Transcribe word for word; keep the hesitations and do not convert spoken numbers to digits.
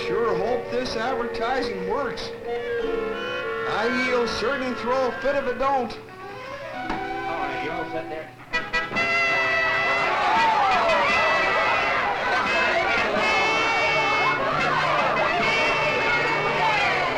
sure hope this advertising works. I, you'll certainly throw a fit if it don't. All right, you all set there?